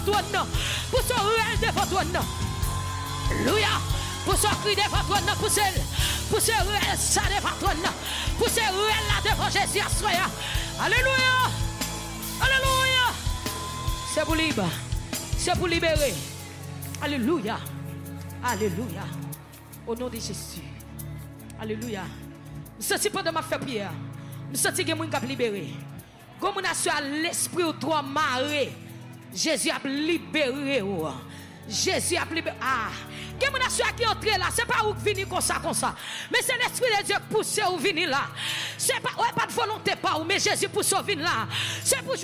trône, pour son réel devant trône. Alléluia. Pour son cri devant trône, pour ce réel ça devant trône, pour ce réel là devant Jésus. Alléluia. Alléluia. C'est pour libre. C'est pour libérer. Alléluia. Alléluia. Au nom de Jésus. Alléluia. Je sens pendant ma fait prière. Je sens que mon cap libéré. Comme on a su à l'esprit ou trois marées. Jésus a libéré. Jésus a libéré. Ah. Comme on a su à qui entrer là. C'est pas où venir comme ça. Mais c'est l'esprit de Dieu qui pousse ou venir là. C'est pas, ouais, pas de volonté pas où. Mais Jésus pousse ou venir là. C'est pour